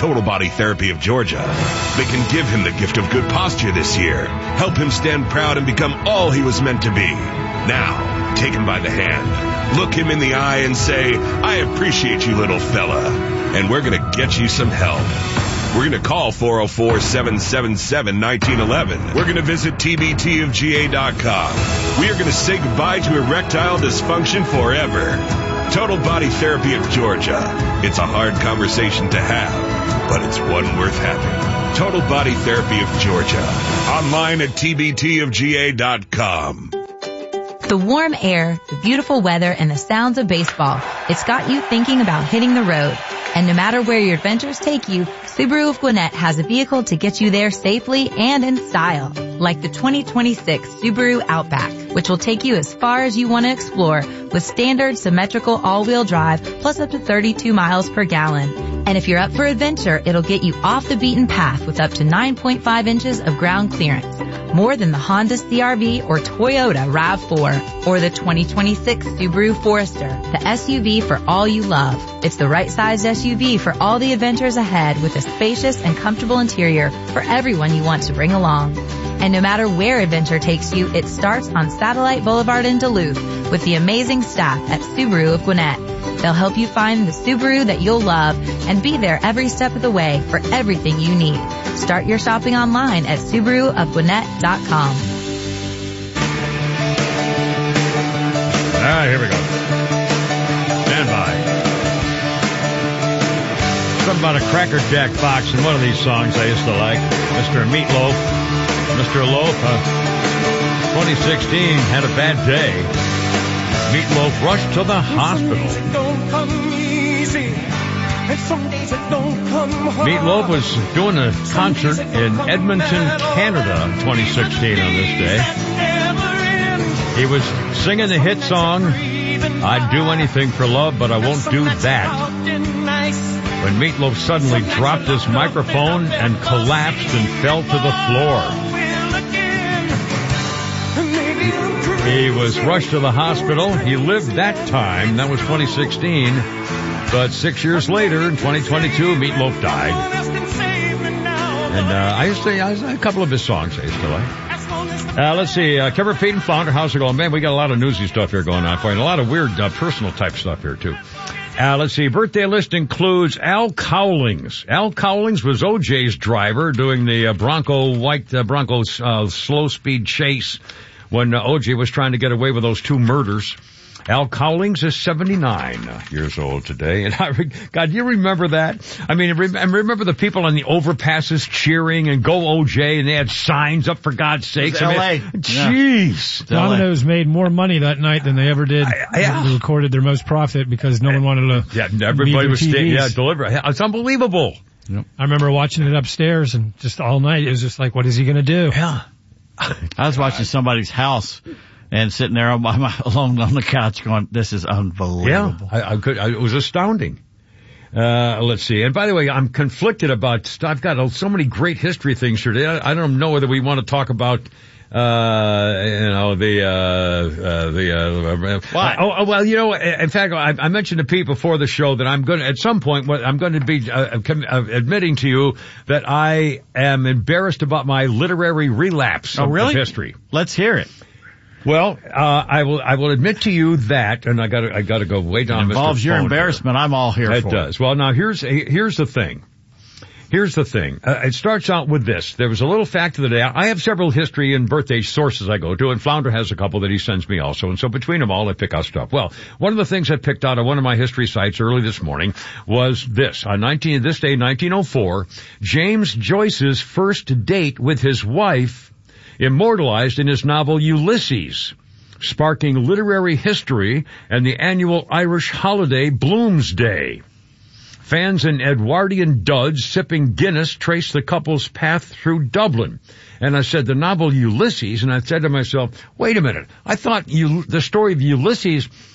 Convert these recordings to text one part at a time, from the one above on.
Total Body Therapy of Georgia. They can give him the gift of good posture this year, help him stand proud and become all he was meant to be. Now, take him by the hand, look him in the eye and say, I appreciate you, little fella, and we're going to get you some help. We're going to call 404-777-1911. We're going to visit tbtofga.com. We are going to say goodbye to erectile dysfunction forever. Total Body Therapy of Georgia. It's a hard conversation to have, but it's one worth having. Total Body Therapy of Georgia. Online at tbtofga.com. The warm air, the beautiful weather, and the sounds of baseball. It's got you thinking about hitting the road. And no matter where your adventures take you, Subaru of Gwinnett has a vehicle to get you there safely and in style. Like the 2026 Subaru Outback, which will take you as far as you want to explore with standard symmetrical all-wheel drive plus up to 32 miles per gallon. And if you're up for adventure, it'll get you off the beaten path with up to 9.5 inches of ground clearance. More than the Honda CR-V or Toyota RAV4 or the 2026 Subaru Forester, the SUV for all you love. It's the right sized SUV for all the adventures ahead with a spacious and comfortable interior for everyone you want to bring along. And no matter where adventure takes you, it starts on Satellite Boulevard in Duluth with the amazing staff at Subaru of Gwinnett. They'll help you find the Subaru that you'll love and be there every step of the way for everything you need. Start your shopping online at SubaruofGwinnett.com. All right, here we go. Stand by. Something about a Cracker Jack box in one of these songs I used to like. Mr. Meatloaf. Mr. Loaf, 2016, had a bad day. Meatloaf rushed to the hospital. Meatloaf was doing a concert in Edmonton, Canada in 2016 on this day. He was singing the hit song, I'd Do Anything for Love, but I Won't Do That. When Meatloaf suddenly dropped his microphone and collapsed and fell to the floor. He was rushed to the hospital. He lived that time. That was 2016. But 6 years later, in 2022, Meatloaf died. And I used to a couple of his songs I used to like. Let's see. Kevin Pete and Flounder, how's it going? Man, we got a lot of newsy stuff here going on for you. And a lot of weird personal type stuff here, too. Let's see. Birthday list includes Al Cowlings. Al Cowlings was O.J.'s driver doing the Bronco slow speed chase when O.J. was trying to get away with those two murders. Al Cowlings is 79 years old today. And God, do you remember that? I mean, remember the people on the overpasses cheering and go O.J. and they had signs up for God's sakes. L.A. Jeez. Domino's made more money that night than they ever did. They recorded their most profit because no one wanted to. Yeah, everybody was deliver. It's unbelievable. Yep. I remember watching it upstairs and just all night it was just like, what is he going to do? Yeah. I was watching somebody's house and sitting there alone on the couch going, this is unbelievable. Yeah, it was astounding. Let's see. And by the way, I'm conflicted about stuff. I've got so many great history things here today. I don't know whether we want to talk about, What? Well, in fact, I mentioned to Pete before the show that I'm going to, at some point, I'm going to be admitting to you that I am embarrassed about my literary relapse of history. Let's hear it. Well, I will admit to you that, and I gotta go way down. It involves your embarrassment. I'm all here for it. It does. Well, now here's the thing. It starts out with this. There was a little fact of the day. I have several history and birthday sources I go to, and Flounder has a couple that he sends me also. And so between them all, I pick out stuff. Well, one of the things I picked out on one of my history sites early this morning was this. On this day, 1904, James Joyce's first date with his wife immortalized in his novel Ulysses, sparking literary history and the annual Irish holiday Bloomsday. Fans in Edwardian duds sipping Guinness traced the couple's path through Dublin. And I said, the novel Ulysses, and I said to myself, wait a minute, I thought the story of Ulysses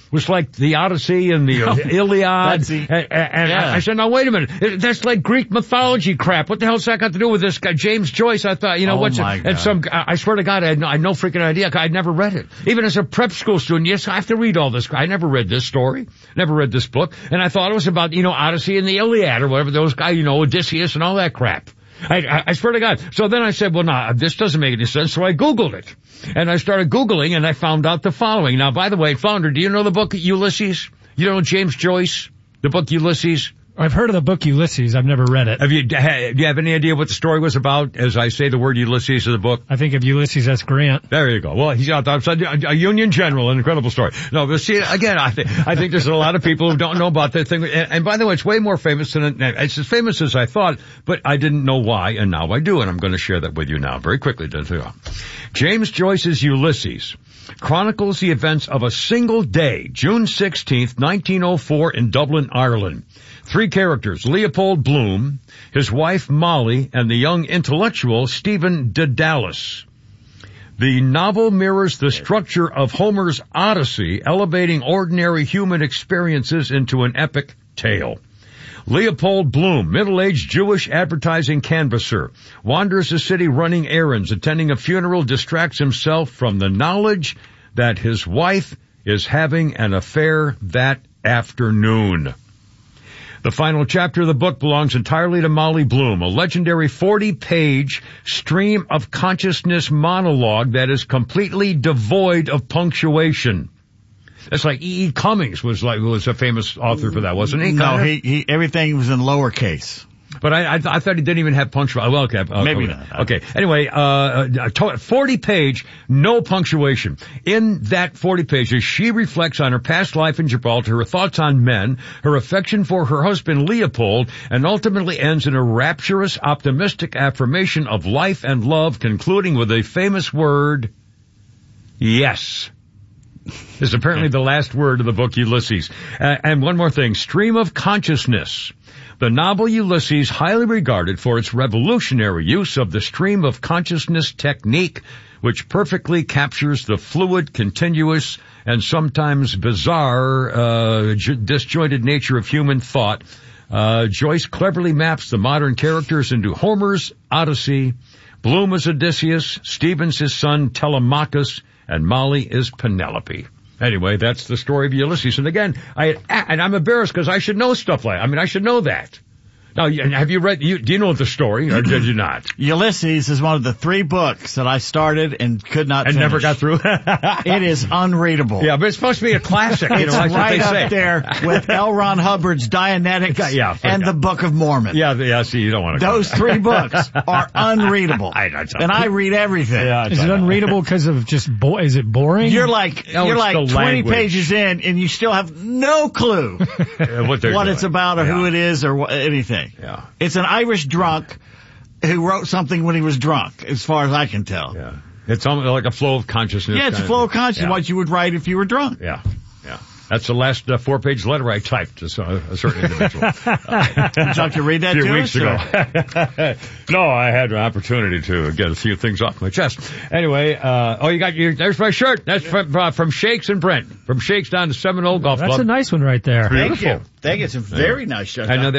was like the Odyssey and the Iliad. I said, now wait a minute. That's like Greek mythology crap. What the hell's that got to do with this guy, James Joyce? I thought, what's it? And I swear to God, I had no freaking idea. I'd never read it. Even as a prep school student, yes, I have to read all this. I never read this story. Never read this book. And I thought it was about, Odyssey and the Iliad or whatever, those guys, Odysseus and all that crap. I swear to God. So then I said, well, no, this doesn't make any sense. So I Googled it. And I started Googling and I found out the following. Now, by the way, Flounder, do you know the book Ulysses? You know James Joyce? The book Ulysses? I've heard of the book Ulysses. I've never read it. Do you have any idea what the story was about as I say the word Ulysses in the book? I think of Ulysses S. Grant. There you go. Well, he's out there, a Union general, an incredible story. No, but see, again, I think there's a lot of people who don't know about that thing. And by the way, it's way more famous it's as famous as I thought, but I didn't know why, and now I do, and I'm going to share that with you now very quickly. James Joyce's Ulysses chronicles the events of a single day, June 16th, 1904 in Dublin, Ireland. 3 characters, Leopold Bloom, his wife Molly, and the young intellectual Stephen Dedalus. The novel mirrors the structure of Homer's Odyssey, elevating ordinary human experiences into an epic tale. Leopold Bloom, middle-aged Jewish advertising canvasser, wanders the city running errands, attending a funeral, distracts himself from the knowledge that his wife is having an affair that afternoon. The final chapter of the book belongs entirely to Molly Bloom, a legendary 40-page stream of consciousness monologue that is completely devoid of punctuation. That's like E.E. Cummings was a famous author for that, wasn't he? No, he everything was in lowercase. But I thought he didn't even have punctuation. Well, okay. Maybe not. Okay. Anyway, 40-page, no punctuation. In that 40 pages, she reflects on her past life in Gibraltar, her thoughts on men, her affection for her husband Leopold, and ultimately ends in a rapturous, optimistic affirmation of life and love, concluding with a famous word, yes. Is apparently the last word of the book Ulysses. And one more thing, stream of consciousness. The novel Ulysses, highly regarded for its revolutionary use of the stream of consciousness technique, which perfectly captures the fluid, continuous, and sometimes bizarre, disjointed nature of human thought. Joyce cleverly maps the modern characters into Homer's Odyssey. Bloom is Odysseus, Stephen's his son Telemachus, and Molly is Penelope. Anyway, that's the story of Ulysses. And again, I'm embarrassed because I should know stuff like that. I mean, I should know that. Now, have you read, do you know the story or did you not? Ulysses is one of the 3 books that I started and could not finish. And never got through? It is unreadable. Yeah, but it's supposed to be a classic. It's that's right what they up say. there with L. Ron Hubbard's Dianetics and the Book of Mormon. Yeah, see, you don't want to Those 3 books are unreadable. And I read everything. Yeah, is it unreadable because of just, is it boring? You're like 20 pages in and you still have no clue what it's about or who it is or anything. Yeah. It's an Irish drunk who wrote something when he was drunk, as far as I can tell. Yeah. It's almost like a flow of consciousness. Yeah, it's a flow of consciousness, what you would write if you were drunk. Yeah. That's the last 4-page letter I typed to a certain individual. Would you like to read that a few weeks ago. No, I had an opportunity to get a few things off my chest. Anyway, there's my shirt. That's from Shakes and Brent. From Shakes down to Seminole Golf Club. That's a nice one right there. Thank you. They get some very nice shirts. I know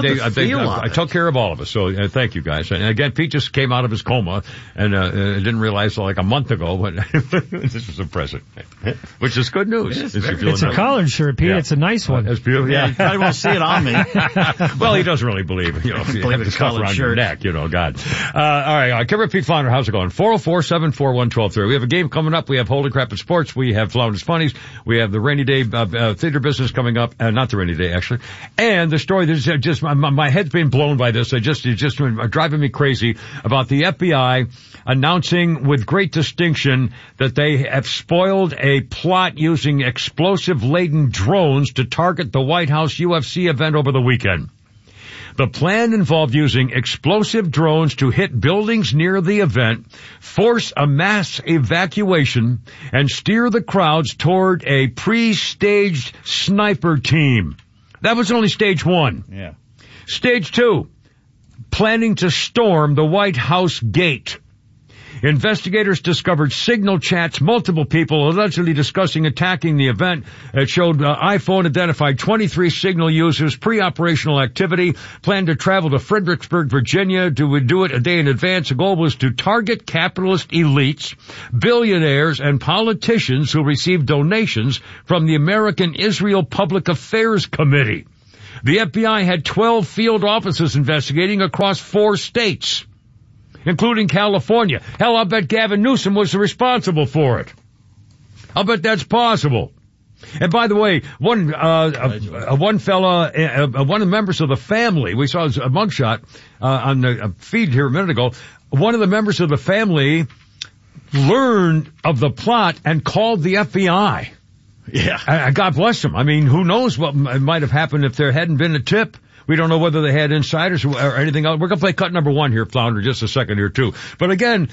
I took care of all of us, so thank you guys. And again, Pete just came out of his coma and didn't realize like a month ago, but this was a present, which is good news. It's a collared shirt, Pete. Yeah. It's a nice one. It's beautiful. Yeah, you probably won't see it on me. Well, he doesn't really believe, you have the stuff around your neck, God. All right, Kevin Pete Flounder, how's it going? 404-741-1230. We have a game coming up. We have Holy Crap at Sports. We have Flounder's Funnies. We have the Rainy Day theater business coming up. Not the Rainy Day, actually. And the story that's just, my head's been blown by this. It's just driving me crazy about the FBI announcing with great distinction that they have spoiled a plot using explosive-laden drones to target the White House UFC event over the weekend. The plan involved using explosive drones to hit buildings near the event, force a mass evacuation, and steer the crowds toward a pre-staged sniper team. That was only stage 1. Yeah. Stage 2, planning to storm the White House gate. Investigators discovered signal chats, multiple people allegedly discussing attacking the event. It showed iPhone identified 23 Signal users, pre-operational activity, planned to travel to Fredericksburg, Virginia, to do it a day in advance. The goal was to target capitalist elites, billionaires, and politicians who received donations from the American Israel Public Affairs Committee. The FBI had 12 field offices investigating across 4 states, including California. Hell, I'll bet Gavin Newsom was responsible for it. I'll bet that's possible. And by the way, one fella, one of the members of the family, we saw a mugshot on the feed here a minute ago. One of the members of the family learned of the plot and called the FBI. Yeah. God bless them. I mean, who knows what might have happened if there hadn't been a tip. We don't know whether they had insiders or anything else. We're going to play cut number 1 here, Flounder, just a second here, too. But again,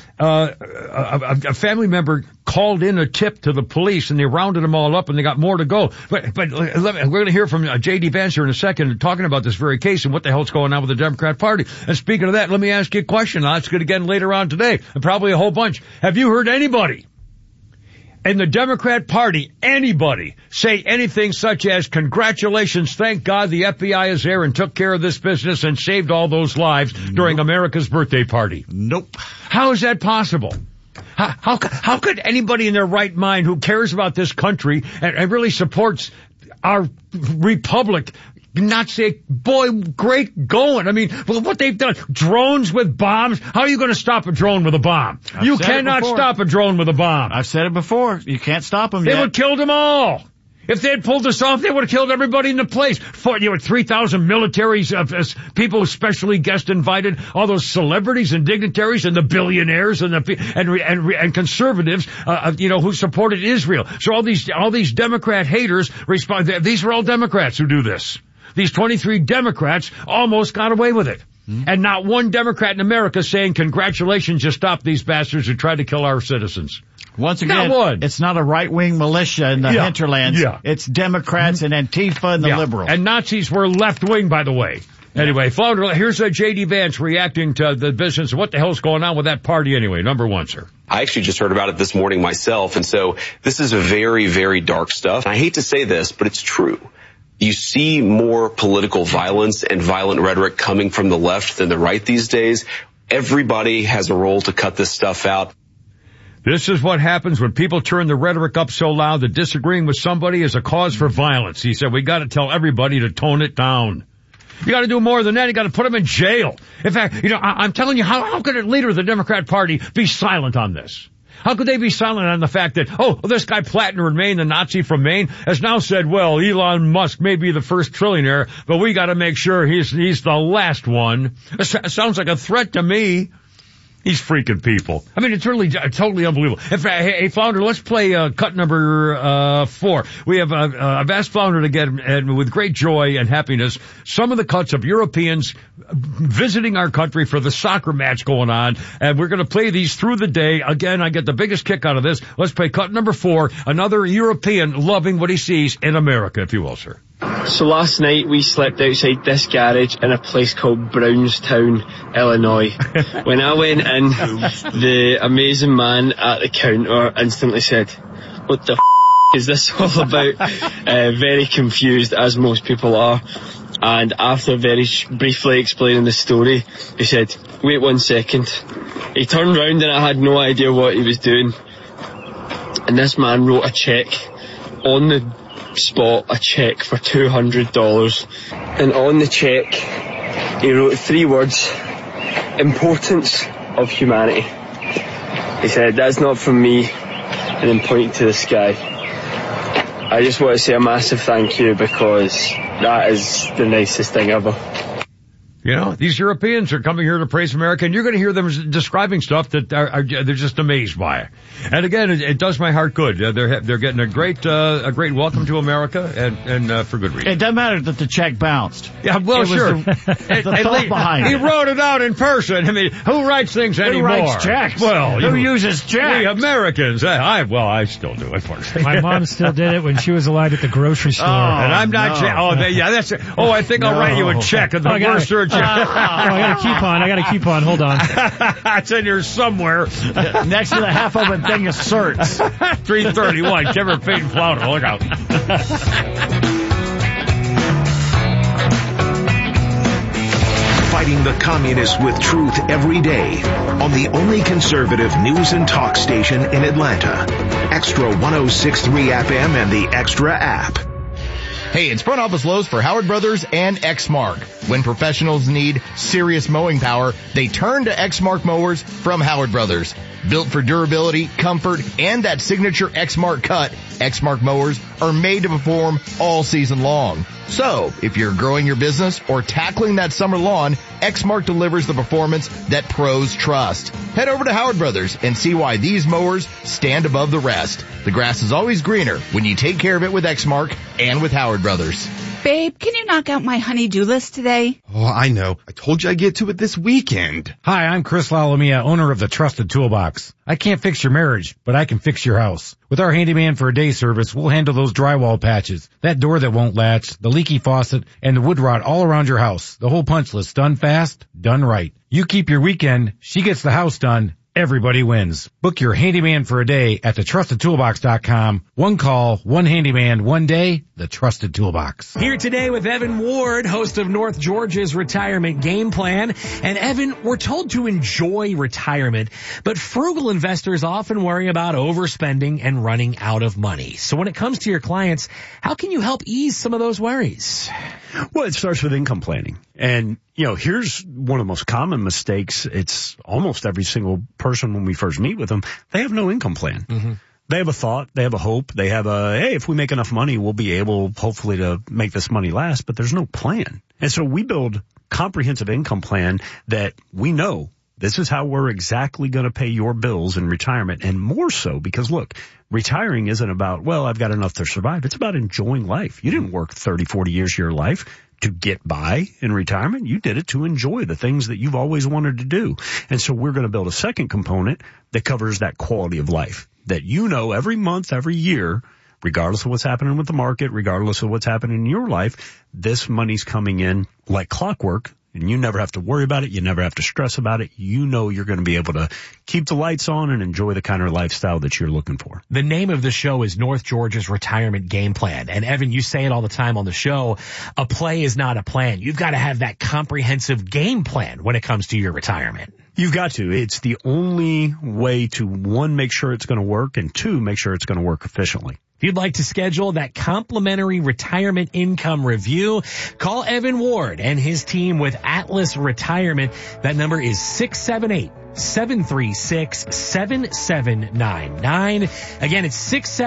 a family member called in a tip to the police, and they rounded them all up, and they got more to go. But we're going to hear from J.D. Vance here in a second talking about this very case and what the hell's going on with the Democrat Party. And speaking of that, let me ask you a question. I'll ask it again later on today, and probably a whole bunch. Have you heard anybody in the Democrat Party, anybody, say anything such as, congratulations, thank God the FBI is there and took care of this business and saved all those lives during America's birthday party? Nope. How is that possible? How could anybody in their right mind who cares about this country and really supports our republic not say, boy, great going? I mean, what they've done, drones with bombs. How are you going to stop a drone with a bomb? You cannot stop a drone with a bomb. I've said it before. You can't stop them yet. They would have killed them all. If they had pulled this off, they would have killed everybody in the place. 3,000 militaries, people specially guest invited, all those celebrities and dignitaries and the billionaires and conservatives, who supported Israel. So all these Democrat haters respond. These are all Democrats who do this. These 23 Democrats almost got away with it. And not one Democrat in America saying, congratulations, you stopped these bastards who tried to kill our citizens. Once again, it's not a right-wing militia in the hinterlands. Yeah. It's Democrats and Antifa and the liberals. And Nazis were left-wing, by the way. Anyway, Flounder, here's J.D. Vance reacting to the business. What the hell's going on with that party anyway? Number 1, sir. I actually just heard about it this morning myself, and so this is a very, very dark stuff. I hate to say this, but it's true. You see more political violence and violent rhetoric coming from the left than the right these days. Everybody has a role to cut this stuff out. This is what happens when people turn the rhetoric up so loud that disagreeing with somebody is a cause for violence. He said, we got to tell everybody to tone it down. You got to do more than that. You got to put them in jail. In fact, I'm telling you, how could a leader of the Democrat Party be silent on this? How could they be silent on the fact that, this guy Plattner in Maine, the Nazi from Maine, has now said, well, Elon Musk may be the first trillionaire, but we got to make sure he's the last one. It sounds like a threat to me. These freaking people. I mean, it's really totally unbelievable. In fact, hey, Flounder, let's play cut number 4. We have I've asked Flounder to get, and with great joy and happiness, some of the cuts of Europeans visiting our country for the soccer match going on, and we're going to play these through the day. Again, I get the biggest kick out of this. Let's play cut number 4, another European loving what he sees in America, if you will, sir. So last night we slept outside this garage in a place called Brownstown, Illinois. When I went in, the amazing man at the counter instantly said, what the is this all about? Very confused, as most people are. And after very briefly explaining the story, he said, wait 1 second. He turned round and I had no idea what he was doing. And this man wrote a check on the spot, a check for $200, and on the check he wrote 3 words: importance of humanity. He said, that's not from me, and then pointed to the sky. I just want to say a massive thank you, because that is the nicest thing ever. These Europeans are coming here to praise America, and you're going to hear them describing stuff that they're just amazed by it. And again, it does my heart good. They're getting a great welcome to America, and for good reason. It doesn't matter that the check bounced. Yeah, well, sure. The thought behind he wrote it out in person. I mean, who writes things anymore? Who writes checks? Well, who uses checks? We Americans. I still do. My mom still did it when she was alive at the grocery store. And I'm not. I think I'll write you a check, and the worst surgery you? I got a coupon. Hold on. It's in here somewhere. Next to the half-open thing of certs. 331, Kimmer, Payton, Flounder. Look out. Fighting the communists with truth every day on the only conservative news and talk station in Atlanta. Extra 106.3 FM and the Extra app. Hey, it's front office Lowe's for Howard Brothers and Exmark. When professionals need serious mowing power, they turn to Exmark mowers from Howard Brothers. Built for durability, comfort, and that signature Exmark cut, Exmark mowers are made to perform all season long. So, if you're growing your business or tackling that summer lawn, Exmark delivers the performance that pros trust. Head over to Howard Brothers and see why these mowers stand above the rest. The grass is always greener when you take care of it with Exmark and with Howard Brothers. Babe, can you knock out my honey-do list today? Oh, I know. I told you I'd get to it this weekend. Hi, I'm Chris Lalomia, owner of the Trusted Toolbox. I can't fix your marriage, but I can fix your house. With our handyman for a day service, we'll handle those drywall patches, that door that won't latch, the leaky faucet, and the wood rot all around your house. The whole punch list, done fast, done right. You keep your weekend, she gets the house done. Everybody wins. Book your handyman for a day at thetrustedtoolbox.com. One call, one handyman, one day, the Trusted Toolbox. Here today with Evan Ward, host of North Georgia's Retirement Game Plan. And Evan, we're told to enjoy retirement, but frugal investors often worry about overspending and running out of money. So when it comes to your clients, how can you help ease some of those worries? Well, it starts with income planning. And, here's one of the most common mistakes. It's almost every single person when we first meet with them, they have no income plan. Mm-hmm. They have a thought, they have a hope, they have hey, if we make enough money, we'll be able, hopefully, to make this money last, but there's no plan. And so we build comprehensive income plan that we know this is how we're exactly going to pay your bills in retirement. And more so because, look, retiring isn't about, well, I've got enough to survive. It's about enjoying life. You didn't work 30, 40 years of your life to get by in retirement. You did it to enjoy the things that you've always wanted to do. And so we're going to build a second component that covers that quality of life that every month, every year, regardless of what's happening with the market, regardless of what's happening in your life, this money's coming in like clockwork. And you never have to worry about it. You never have to stress about it. You're going to be able to keep the lights on and enjoy the kind of lifestyle that you're looking for. The name of the show is North Georgia's Retirement Game Plan. And Evan, you say it all the time on the show, a play is not a plan. You've got to have that comprehensive game plan when it comes to your retirement. You've got to. It's the only way to, one, make sure it's going to work, and two, make sure it's going to work efficiently. If you'd like to schedule that complimentary retirement income review, call Evan Ward and his team with Atlas Retirement. That number is 678-736-7799. Again, it's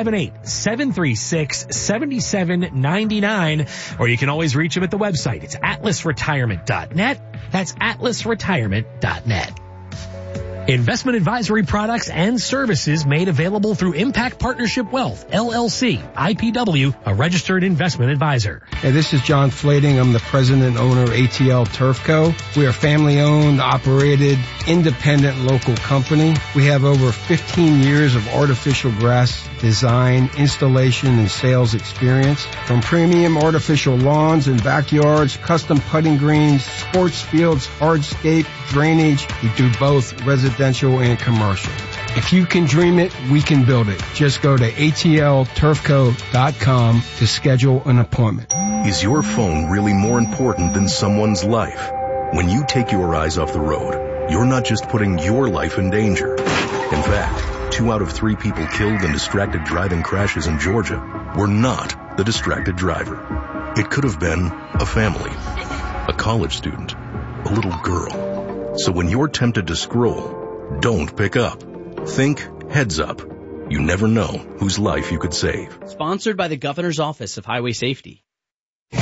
678-736-7799. Or you can always reach them at the website. It's atlasretirement.net. That's atlasretirement.net. Investment advisory products and services made available through Impact Partnership Wealth, LLC, IPW, a registered investment advisor. Hey, this is John Flading. I'm the president and owner of ATL Turf Co. We are family-owned, operated, independent local company. We have over 15 years of artificial grass design, installation, and sales experience. From premium artificial lawns and backyards, custom putting greens, sports fields, hardscape, drainage. We do both residential and commercial. If you can dream it, we can build it. Just go to atlturfco.com to schedule an appointment. Is your phone really more important than someone's life? When you take your eyes off the road, you're not just putting your life in danger. In fact, 2 out of 3 people killed in distracted driving crashes in Georgia were not the distracted driver. It could have been a family, a college student, a little girl. So when you're tempted to scroll, don't pick up. Think heads up. You never know whose life you could save. Sponsored by the Governor's Office of Highway Safety. Look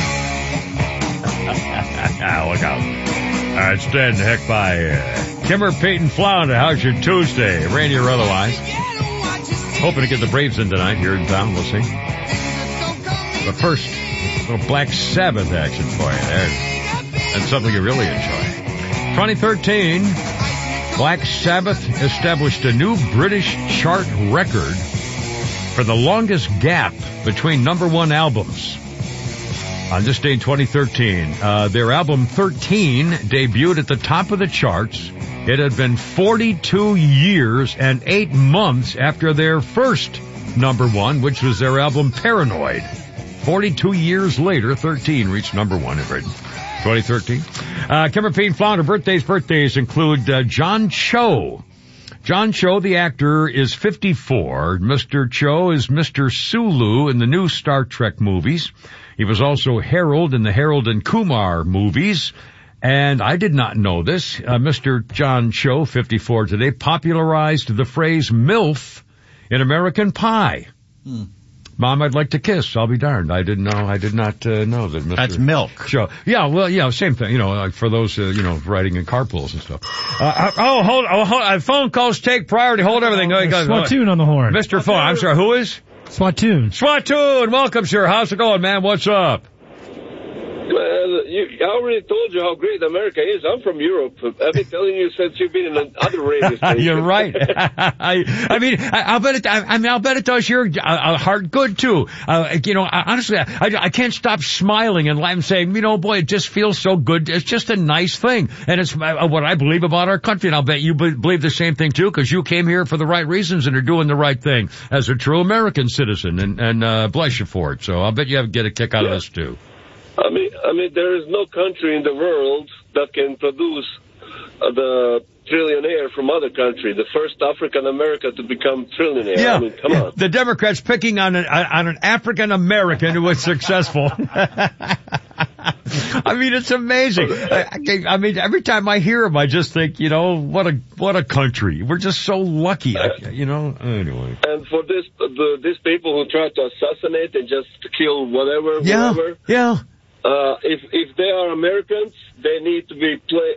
out. All right, stand the heck by Kimmer, Payton, Flounder. How's your Tuesday? Rainy or otherwise? Hoping to get the Braves in tonight here in town. We'll see. But first, a little Black Sabbath action for you there. That's something you really enjoy. 2013, Black Sabbath established a new British chart record for the longest gap between number one albums. On this day in 2013, their album 13 debuted at the top of the charts. It had been 42 years and 8 months after their first number one, which was their album Paranoid. 42 years later, 13 reached number one in Britain. 2013. Kim and Pete Flounder birthdays include John Cho. John Cho, the actor, is 54. Mr. Cho is Mr. Sulu in the new Star Trek movies. He was also Harold in the Harold and Kumar movies. And I did not know this. Mr. John Cho, 54 today, popularized the phrase MILF in American Pie. Mom, I'd like to kiss. I'll be darned. I did not know that Mr. That's milk. Cho. Yeah, well, yeah, same thing. Like for those, riding in carpools and stuff. Hold. Phone calls take priority. Hold everything. Swatoon on the horn. Mr. Phone. I'm sorry. Who is? Swatoon. Swatoon. Welcome, sir. How's it going, man? What's up? Well, I already told you how great America is. I'm from Europe. I've been telling you since you've been in other radio stations. You're right. I'll bet it does your heart good too. Honestly, I can't stop smiling and saying, boy, it just feels so good. It's just a nice thing. And it's what I believe about our country. And I'll bet you believe the same thing too, because you came here for the right reasons and are doing the right thing as a true American citizen. And bless you for it. So I'll bet you get a kick out of this too. I mean, there is no country in the world that can produce the trillionaire from other country. The first African American to become trillionaire. Yeah. I mean, come on. The Democrats picking on an African American who was successful. I mean, it's amazing. I mean, every time I hear him, I just think, what a country. We're just so lucky. Anyway. And for these people who try to assassinate and just kill whatever, whoever. Yeah. If they are Americans, they need to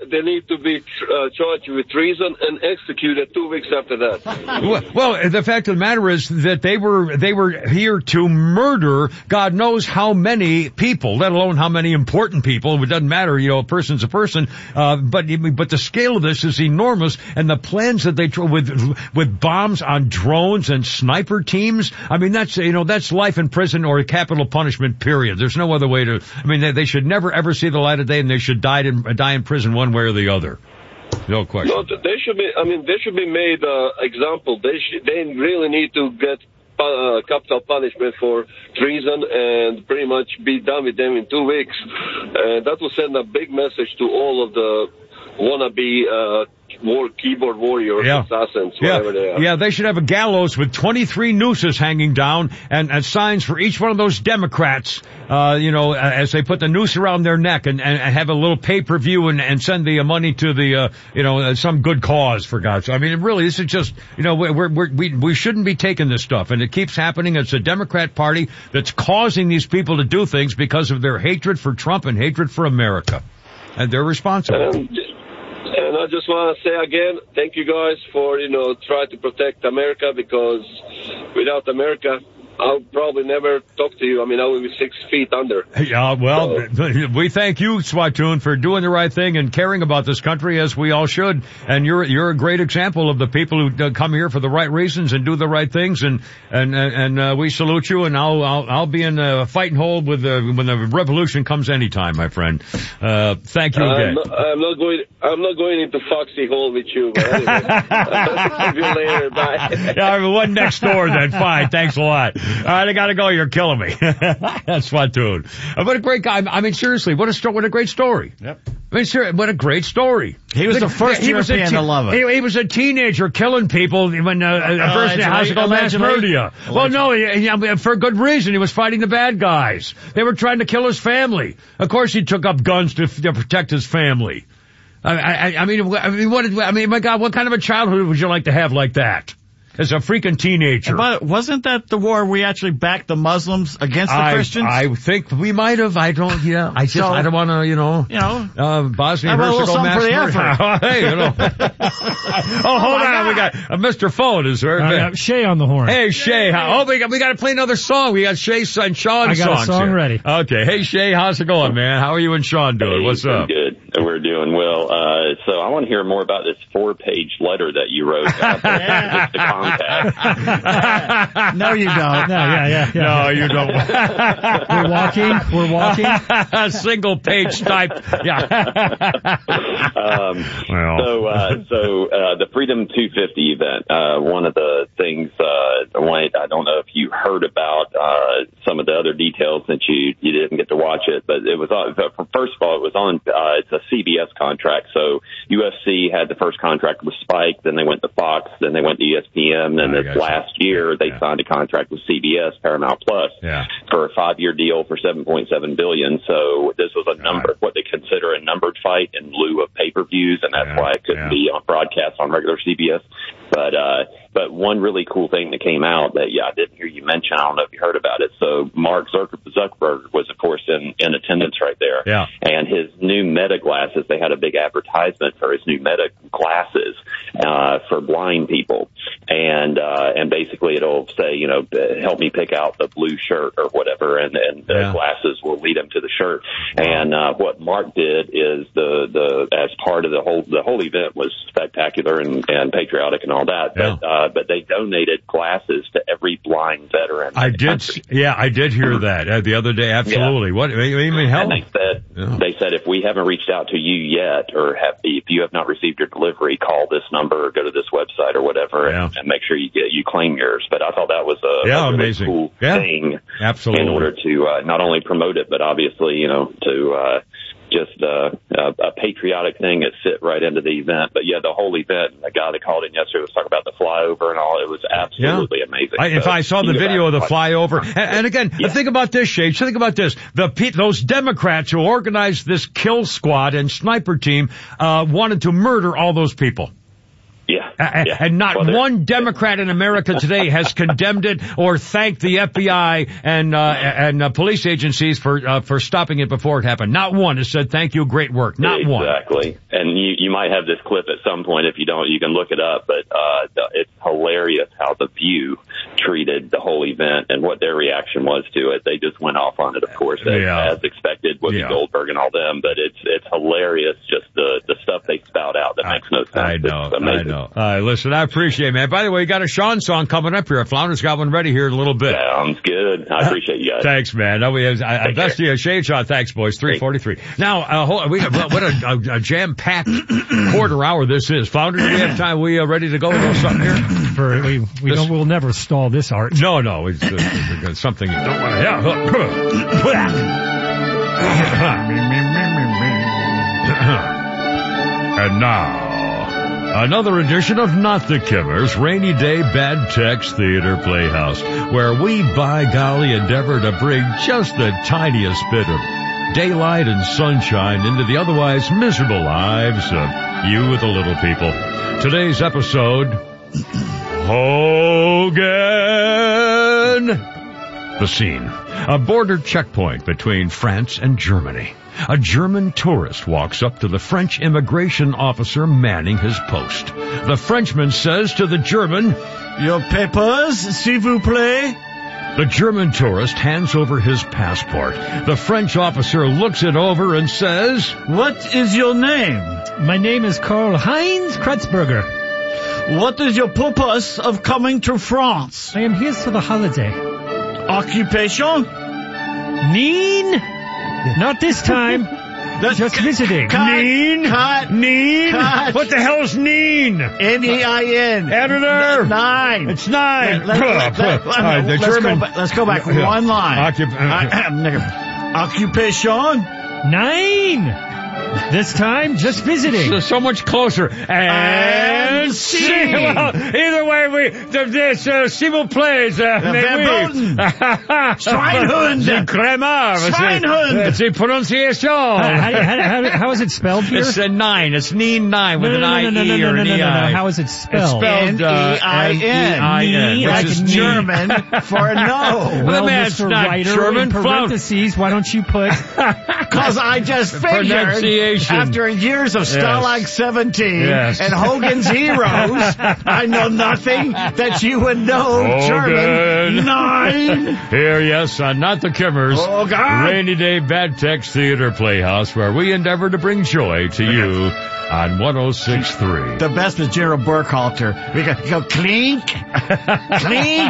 be charged with treason and executed 2 weeks after that. Well, the fact of the matter is that they were here to murder God knows how many people, let alone how many important people. It doesn't matter, a person's a person. But the scale of this is enormous, and the plans that they with bombs on drones and sniper teams. I mean, that's life in prison or capital punishment. Period. There's no other way to. I mean, they should never ever see the light of day, and they should die in prison one way or the other. No question. No, they should be made example. They really need to get capital punishment for treason and pretty much be done with them in 2 weeks. And that will send a big message to all of the wannabe keyboard warriors, assassins, whatever they are. Yeah, they should have a gallows with 23 nooses hanging down and signs for each one of those Democrats, as they put the noose around their neck and have a little pay-per-view and send the money to the, some good cause, for God's sake. I mean, really, this is just, we shouldn't be taking this stuff, and it keeps happening. It's the Democrat Party that's causing these people to do things because of their hatred for Trump and hatred for America. And they're responsible. And I just want to say again, thank you guys for, trying to protect America, because without America, I'll probably never talk to you. I mean, I will be 6 feet under. Yeah, well, we thank you, Swatoon, for doing the right thing and caring about this country, as we all should. And you're a great example of the people who come here for the right reasons and do the right things. And we salute you. And I'll be in a fighting hold when the revolution comes anytime, my friend. Thank you again. I'm not going into Foxy Hole with you. But anyway, I'll see you later. Bye. Yeah, one next door then. Fine. Thanks a lot. All right, I gotta go. You're killing me. That's Swatoon. What a great guy. I mean, seriously, what a great story. Yep. I mean, seriously, what a great story. He was the first European to love it. He was a teenager killing people when a person in the house called mass murder. Well, no, for good reason. He was fighting the bad guys. They were trying to kill his family. Of course, he took up guns to protect his family. I mean, my God, what kind of a childhood would you like to have like that? As a freaking teenager. But wasn't that the war we actually backed the Muslims against the Christians? I think we might have. I don't want to, Bosnia Herzegovina mass murder. Hey, hold on. We got Mr. Phone is there. Shay on the horn. Hey, Shay. We got to play another song. We got Shay and Sean's songs. I got a song ready. Okay. Hey, Shay, how's it going, man? How are you and Sean doing? What's up? Good. We're doing well. So I want to hear more about this 4-page letter that you wrote. Just the contact. No, you don't. No, you don't. We're walking. Single page type. Yeah. So the Freedom 250 event, one of the things, I don't know if you heard about some of the other details since you didn't get to watch it, but it was on, first of all, it was on, it's a CBS contract. So UFC had the first contract with Spike, then they went to Fox, then they went to ESPN, then last year they signed a contract with CBS, Paramount Plus, for a 5-year deal for $7.7 billion. So this was a what they consider a numbered fight in lieu of pay-per-views, and that's why it couldn't be on broadcast on regular CBS. But one really cool thing that came out that, I didn't hear you mention, I don't know if you heard about it. So Mark Zuckerberg was, of course, in attendance right there. Yeah. And his new Meta glasses, they had a big advertisement for his new Meta glasses, for blind people. And basically it'll say, help me pick out the blue shirt or whatever, and the glasses will lead them to the shirt. And, what Mark did is as part of the whole event was spectacular and patriotic and all that. But they donated glasses to every blind veteran. I did hear that the other day. Absolutely. What? You mean help? And they said if we haven't reached out to you yet, or if you have not received your delivery, call this number or go to this website or whatever, and make sure you claim yours. But I thought that was a really amazing, cool thing. Absolutely. In order to not only promote it, but obviously to just a patriotic thing that fit right into the event. But the whole event, the guy that called in yesterday was talking about the flyover and all. It was absolutely amazing. I saw the video of the flyover. And again, think about this, Shades. Think about this. Those Democrats who organized this kill squad and sniper team, wanted to murder all those people. And not one Democrat in America today has condemned it or thanked the FBI and police agencies for stopping it before it happened. Not one has said thank you, great work. Not one. Exactly. And you might have this clip at some point. If you don't, you can look it up. But it's hilarious how The View treated the whole event and what their reaction was to it. They just went off on it, of course, as expected, Whoopi Goldberg and all them. But it's hilarious, just the stuff they spout out that makes no sense. I know. All right, listen, I appreciate it, man. By the way, you got a Sean song coming up here. Flounder's got one ready here in a little bit. Sounds good. I appreciate you guys. Thanks, man. That's the Shade Shot. Thanks, boys. 3:43. Now, what a jam-packed quarter hour this is. Flounder, do we have time? We ready to go with something here? We'll never stall this art. No, it's something you don't want to have. And now, another edition of Not the Kimmers, Rainy Day Bad Text Theater Playhouse, where we, by golly, endeavor to bring just the tiniest bit of daylight and sunshine into the otherwise miserable lives of you, the little people. Today's episode, Hogan. The scene, a border checkpoint between France and Germany. A German tourist walks up to the French immigration officer manning his post. The Frenchman says to the German, "Your papers, s'il vous plaît?" The German tourist hands over his passport. The French officer looks it over and says, "What is your name?" "My name is Karl-Heinz Kretzberger." "What is your purpose of coming to France?" "I am here for the holiday." "Occupation?" "Neen? Not this time. Just visiting." Neen? Neen? What the hell is Neen? N-E-I-N. Editor? 9. It's 9. Let's go back one line. Occupation? 9. This time, just visiting. So much closer. And see. Well, either way, s'il vous plaît, Schweinhund. Schweinhund. C'est pronunciation. How is it spelled here? It's a 9. It's Neen 9 with an I-E or an E-I. How is it spelled? It's spelled N-E-I-N. Which is German for no. Well, Mr. Writer, in parentheses, why don't you put... Because I just figured... humiliation. After years of Stalag 17 and Hogan's Heroes, I know nothing that you would know. German 9. Here, yes, on Not the Kimmers. Oh, God. Rainy Day Bad Tex Theater Playhouse, where we endeavor to bring joy to you on 106.3. The best was Gerald Burkhalter. We go clink, clink.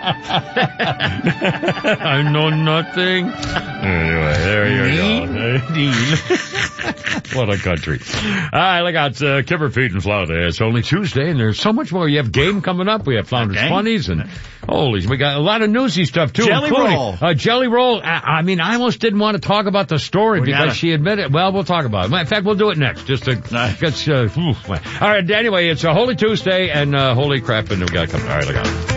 I know nothing. Anyway, there you go. What a country. All right, look out, Kipper Pete and Florida. It's only Tuesday, and there's so much more. You have game coming up. We have Flounders Funnies, and we got a lot of newsy stuff, too. Jelly Roll. Jelly Roll. I mean, I almost didn't want to talk about the story because she admitted. Well, we'll talk about it. In fact, we'll do it next. Just to get, all right, anyway, it's a Holy Tuesday, and holy crap, and we got to come. All right, look out.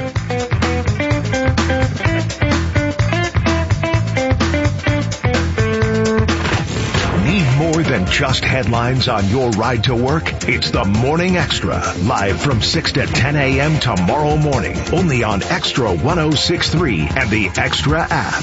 More than just headlines on your ride to work? It's the Morning Extra, live from 6 to 10 a.m. tomorrow morning, only on Extra 106.3 and the Extra app.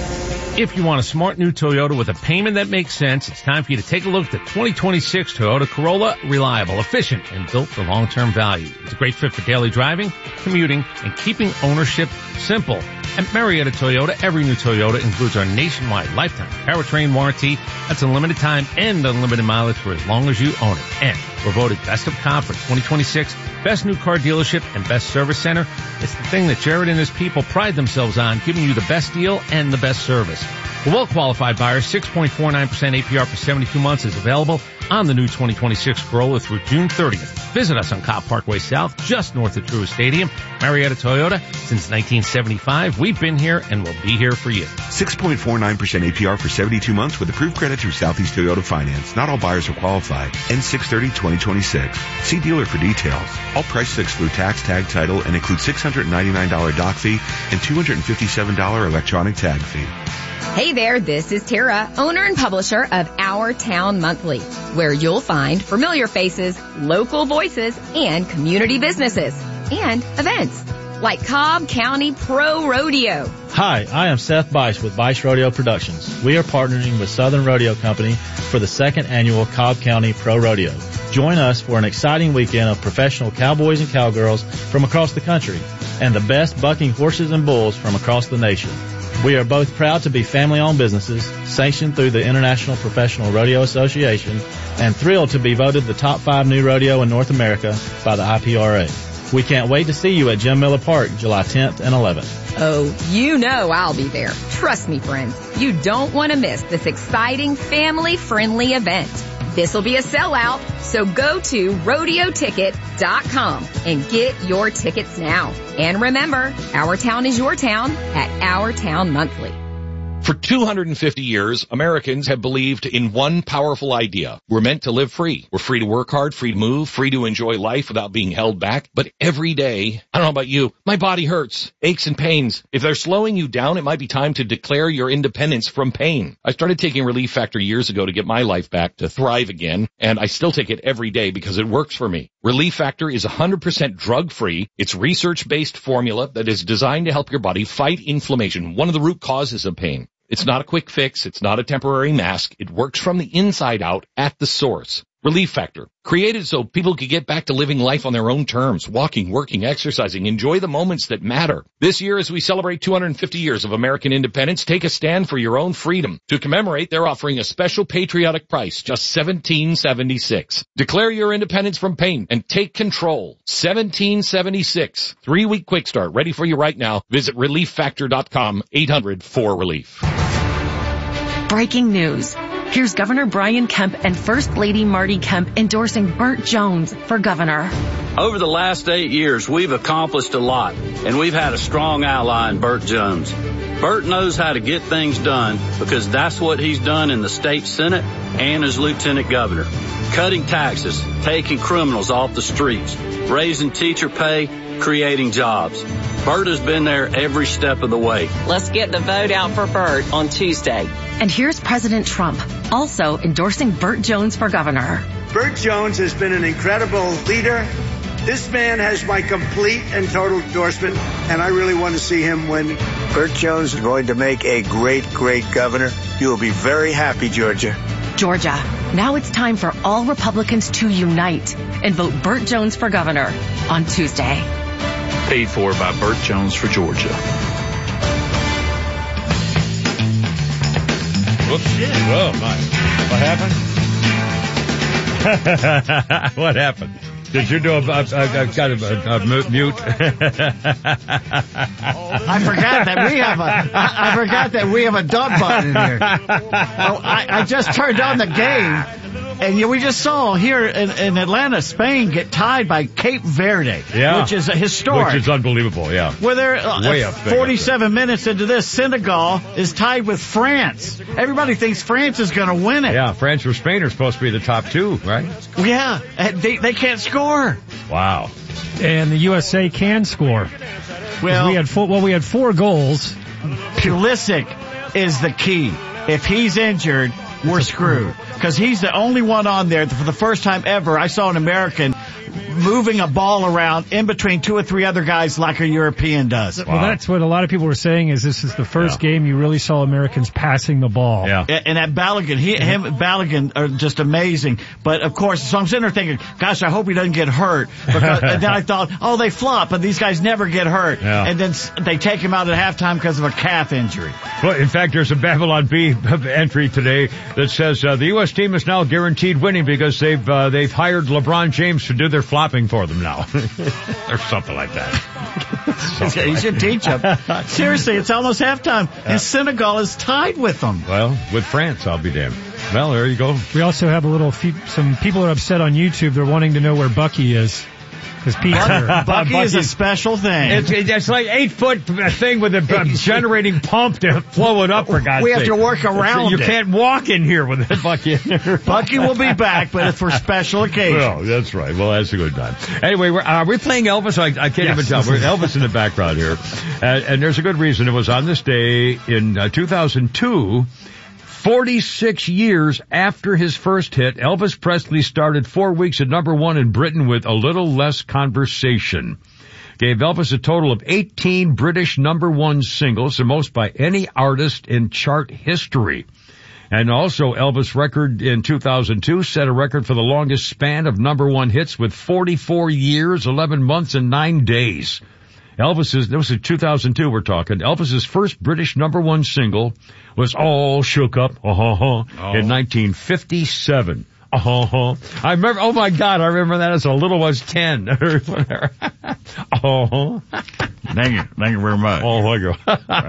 If you want a smart new Toyota with a payment that makes sense, it's time for you to take a look at the 2026 Toyota Corolla. Reliable, efficient, and built for long-term value. It's a great fit for daily driving, commuting, and keeping ownership simple. At Marietta Toyota, every new Toyota includes our nationwide lifetime powertrain warranty. That's unlimited time and unlimited mileage for as long as you own it. And we're voted Best of Comp for 2026, Best New Car Dealership, and Best Service Center. It's the thing that Jared and his people pride themselves on, giving you the best deal and the best service. For well-qualified buyers, 6.49% APR for 72 months is available on the new 2026 Corolla through June 30th. Visit us on Cobb Parkway South, just north of Truist Stadium. Marietta Toyota, since 1975, we've been here and will be here for you. 6.49% APR for 72 months with approved credit through Southeast Toyota Finance. Not all buyers are qualified. End 6/30/2026. See dealer for details. All prices exclude tax, tag, title, and include $699 dock fee and $257 electronic tag fee. Hey there, this is Tara, owner and publisher of Our Town Monthly, where you'll find familiar faces, local voices, and community businesses and events like Cobb County Pro Rodeo. Hi, I am Seth Bice with Bice Rodeo Productions. We are partnering with Southern Rodeo Company for the second annual Cobb County Pro Rodeo. Join us for an exciting weekend of professional cowboys and cowgirls from across the country and the best bucking horses and bulls from across the nation. We are both proud to be family-owned businesses, sanctioned through the International Professional Rodeo Association, and thrilled to be voted the top 5 new rodeo in North America by the IPRA. We can't wait to see you at Jim Miller Park, July 10th and 11th. Oh, you know I'll be there. Trust me, friends. You don't want to miss this exciting, family-friendly event. This will be a sellout, so go to rodeoticket.com and get your tickets now. And remember, Our Town is your town at Our Town Monthly. For 250 years, Americans have believed in one powerful idea. We're meant to live free. We're free to work hard, free to move, free to enjoy life without being held back. But every day, I don't know about you, my body hurts, aches and pains. If they're slowing you down, it might be time to declare your independence from pain. I started taking Relief Factor years ago to get my life back, to thrive again, and I still take it every day because it works for me. Relief Factor is 100% drug-free. It's research-based formula that is designed to help your body fight inflammation, one of the root causes of pain. It's not a quick fix. It's not a temporary mask. It works from the inside out at the source. Relief Factor, created so people could get back to living life on their own terms, walking, working, exercising, enjoy the moments that matter. This year, as we celebrate 250 years of American independence, take a stand for your own freedom. To commemorate, they're offering a special patriotic price, just $17.76. Declare your independence from pain and take control. $17.76. 3-week quick start, ready for you right now. Visit ReliefFactor.com, 800-4RELIEF. Breaking news. Here's Governor Brian Kemp and First Lady Marty Kemp endorsing Burt Jones for governor. Over the last 8 years, we've accomplished a lot, and we've had a strong ally in Burt Jones. Burt knows how to get things done because that's what he's done in the state Senate and as lieutenant governor. Cutting taxes, taking criminals off the streets, raising teacher pay, creating jobs. Burt has been there every step of the way. Let's get the vote out for Burt on Tuesday. And here's President Trump, also endorsing Burt Jones for governor. Burt Jones has been an incredible leader. This man has my complete and total endorsement, and I really want to see him win. Burt Jones is going to make a great, great governor. You will be very happy, Georgia. Georgia, now it's time for all Republicans to unite and vote Burt Jones for governor on Tuesday. Paid for by Burt Jones for Georgia. Whoops. Whoa, my. What happened? What happened? Did you do a mute? I forgot that we have a dump button in here. I just turned on the game, and we just saw here in Atlanta, Spain get tied by Cape Verde, which is historic. Which is unbelievable, yeah. Where they're 47 minutes into this, Senegal is tied with France. Everybody thinks France is going to win it. Yeah, France or Spain are supposed to be the top two, right? Yeah, they can't score. Wow. And the USA can score. Well, we had 4 goals. Pulisic is the key. If he's injured, we're screwed. Because he's the only one on there for the first time ever. I saw an American moving a ball around in between 2 or 3 other guys like a European does. Well, that's what a lot of people were saying is this is the first game you really saw Americans passing the ball. Yeah. And that Balogun, him and Balogun are just amazing. But of course, so I'm sitting there thinking, gosh, I hope he doesn't get hurt. And then I thought, they flop, but these guys never get hurt. Yeah. And then they take him out at halftime because of a calf injury. Well, in fact, there's a Babylon Bee entry today that says the U.S. team is now guaranteed winning because they've hired LeBron James to do their flopping for them now. Or something like that. You should teach them. Seriously, it's almost halftime, and Senegal is tied with them. Well, with France, I'll be damned. Well, there you go. We also have some people are upset on YouTube. They're wanting to know where Bucky is. Bucky is a special thing. It's like 8-foot thing with a generating pump to flow it up, for God's sake. We have to work around You can't walk in here with that Bucky in there. Bucky will be back, but it's for special occasions. Well, that's right. Well, that's a good time. Anyway, we're playing Elvis. I can't even tell. We're Elvis in the background here. And there's a good reason. It was on this day in 2002. 46 years after his first hit, Elvis Presley started 4 weeks at #1 in Britain with A Little Less Conversation. Gave Elvis a total of 18 British #1 singles, the most by any artist in chart history. And also Elvis' record in 2002 set a record for the longest span of #1 hits with 44 years, 11 months, and 9 days. This was in 2002 we're talking, Elvis's first British #1 single was All Shook Up, in 1957. I remember, oh my God, I remember that as a little as 10. Thank you very much. Oh, thank you.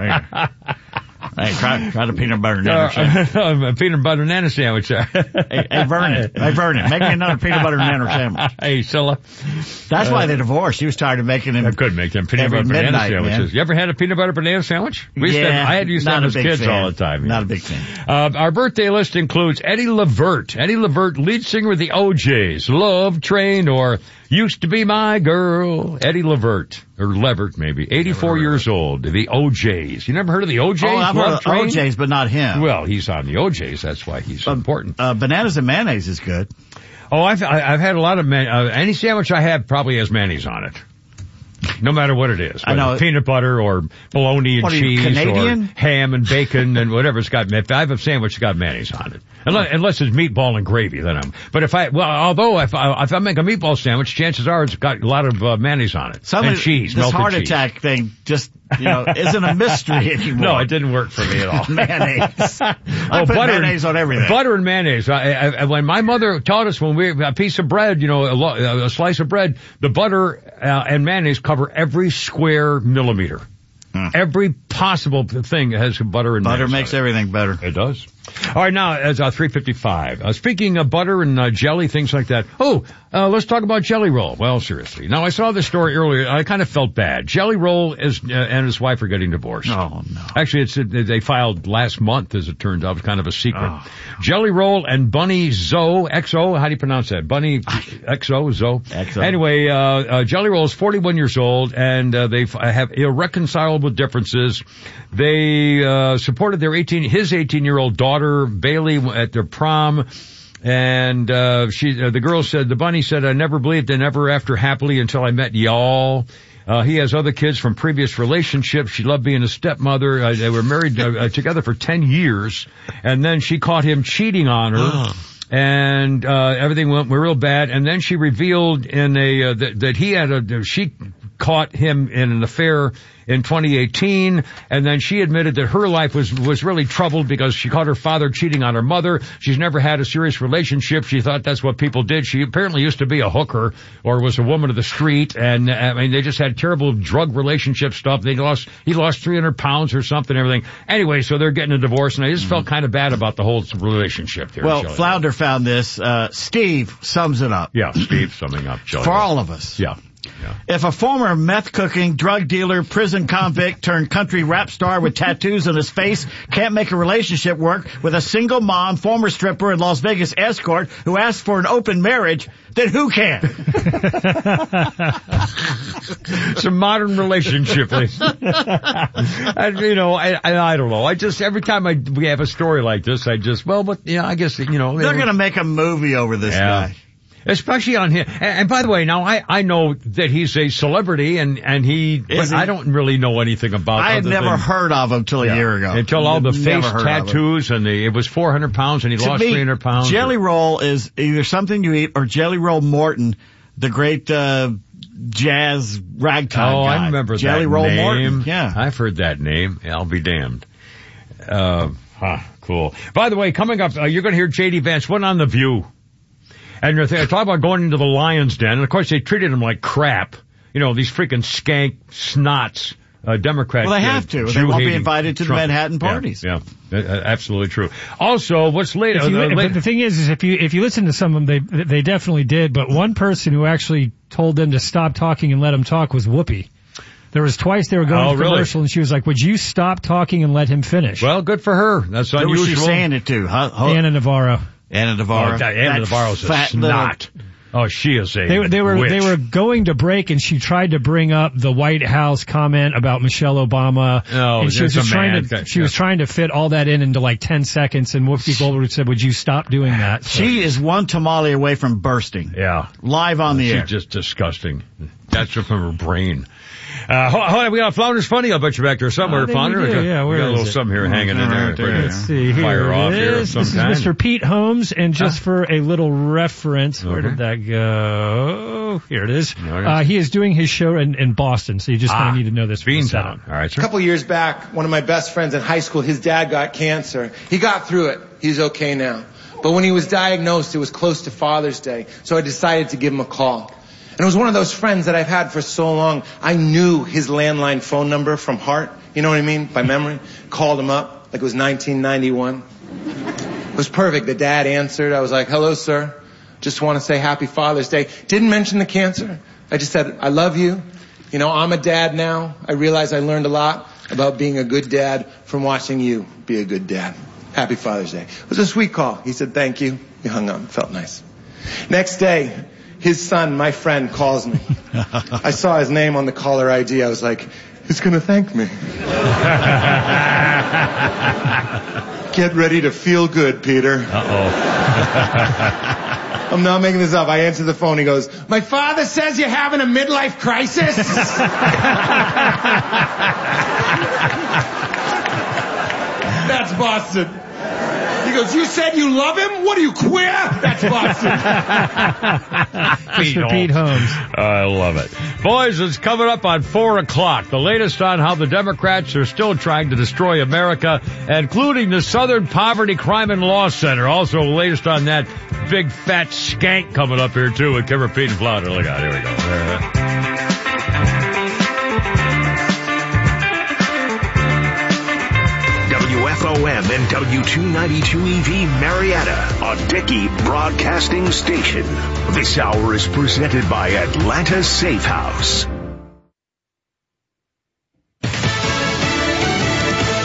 Hey, try the peanut butter nanner sandwich. Peanut butter nanner sandwich. Hey, Vernon, make me another peanut butter nanner sandwich. Hey, Scylla. That's why they divorced. She was tired of making them. I couldn't make them peanut butter banana sandwiches. Man. You ever had a peanut butter banana sandwich? I had used them as kids all the time. Not a big fan. Our birthday list includes Eddie Levert. Eddie Levert, lead singer of the OJs, Love Train, or Used to Be My Girl. Eddie Levert. Or Levert, maybe. 84 years old. The OJs. You never heard of the OJs? Oh, I've heard of OJs, but not him. Well, he's on the OJs. That's why he's important. Bananas and mayonnaise is good. Oh, I've had a lot of any sandwich I have probably has mayonnaise on it. No matter what it is. I know. Peanut butter or bologna and cheese or ham and bacon and whatever it's got. If I have a sandwich, it's got mayonnaise on it. Unless it's meatball and gravy, then but if I make a meatball sandwich, chances are it's got a lot of mayonnaise on it. And cheese, this heart attack thing just, isn't a mystery anymore. No, it didn't work for me at all. Mayonnaise. I put mayonnaise on everything. Butter and mayonnaise. When my mother taught us a piece of bread, a slice of bread, the butter and mayonnaise cover every square millimeter. Every possible thing has butter and mayonnaise. Butter makes everything better. It does. All right, now, as 3:55. Speaking of butter and jelly, things like that. Let's talk about Jelly Roll. Well, seriously. Now, I saw this story earlier. I kind of felt bad. Jelly Roll and his wife are getting divorced. Oh, no. Actually, they filed last month, as it turns out. It was kind of a secret. Oh. Jelly Roll and Bunny Zoe, XO, how do you pronounce that? Bunny XO, Zoe? XO. Anyway, Jelly Roll is 41 years old, and they have irreconcilable differences. They supported his 18-year-old daughter, Bailey, at their prom. And the girl said, the bunny said, I never believed in ever after happily until I met y'all. He has other kids from previous relationships. She loved being a stepmother. They were married together for 10 years, and then she caught him cheating on her. And everything went real bad. And then she revealed that she caught him in an affair in 2018, and then she admitted that her life was really troubled because she caught her father cheating on her mother. She's never had a serious relationship. She thought that's what people did. She apparently used to be a hooker or was a woman of the street, and I mean they just had terrible drug relationship stuff. He lost 300 pounds or something, everything. Anyway, so they're getting a divorce, and I just felt kind of bad about the whole relationship there. Well, Flounder found this. Steve sums it up. Yeah, Steve summing up. For all of us. Yeah. If a former meth-cooking, drug dealer, prison convict turned country rap star with tattoos on his face can't make a relationship work with a single mom, former stripper, and Las Vegas escort who asked for an open marriage, then who can? It's a modern relationship. And, I don't know. Every time we have a story like this, I guess, they're going to make a movie over this guy. Especially on him. And by the way, now I know that he's a celebrity but I don't really know anything about him. I had never heard of him till a year ago. Until all the face tattoos and it was 400 pounds and he lost 300 pounds. Jelly Roll is either something you eat or Jelly Roll Morton, the great, jazz ragtime guy. Oh, I remember Jelly that Roll name. Morton. Yeah. I've heard that name. I'll be damned. Cool. By the way, coming up, you're going to hear J.D. Vance. Went on The View. And they're talking about going into the lion's den. And of course they treated him like crap. These freaking skank snots, Democrats. Well, they have to. They won't be invited to the Manhattan parties. Yeah, absolutely true. Also, what's later? But the thing is if you listen to some of them, they definitely did. But one person who actually told them to stop talking and let them talk was Whoopi. There was twice they were going to commercial, and she was like, would you stop talking and let him finish? Well, good for her. That's unusual. Who was she saying it to? Anna Navarro. Anna Navarro. Anna Navarro's a snot. Oh, she is a They were going to break, and she tried to bring up the White House comment about Michelle Obama. Oh, and she was trying to fit all that into like 10 seconds, and Whoopi Goldberg said, would you stop doing that? So. She is one tamale away from bursting. Yeah. Live on the air. She's just disgusting. That's from her brain. Hold on, we got Flounder's Funny. I'll bet you back there somewhere, Flounder. We got a little something here hanging in there. Let's see. Fire off here. This is Mr. Pete Holmes, and just for a little reference, where did that go? Here it is. He is doing his show in Boston, so you just kind of need to know this. Beantown. All right, sir. A couple years back, one of my best friends in high school, his dad got cancer. He got through it. He's okay now. But when he was diagnosed, it was close to Father's Day, so I decided to give him a call. And it was one of those friends that I've had for so long. I knew his landline phone number from heart. You know what I mean? By memory. Called him up like it was 1991. It was perfect. The dad answered. I was like, hello, sir. Just want to say happy Father's Day. Didn't mention the cancer. I just said, I love you. I'm a dad now. I realize I learned a lot about being a good dad from watching you be a good dad. Happy Father's Day. It was a sweet call. He said, thank you. He hung up. Felt nice. Next day, his son, my friend, calls me. I saw his name on the caller ID. I was like, he's going to thank me. Get ready to feel good, Peter. Uh-oh. I'm not making this up. I answer the phone. He goes, my father says you're having a midlife crisis. That's Boston. He goes, you said you love him? What are you, queer? That's Boston. Mr. Pete Holmes. I love it. Boys, it's coming up on 4 o'clock. The latest on how the Democrats are still trying to destroy America, including the Southern Poverty Crime and Law Center. Also, the latest on that big fat skank coming up here, too, with Kevin, Pete, and Flounder. Look out. Here we go. WFOM and W292EV Marietta, a Dickey Broadcasting Station. This hour is presented by Atlanta Safe House. A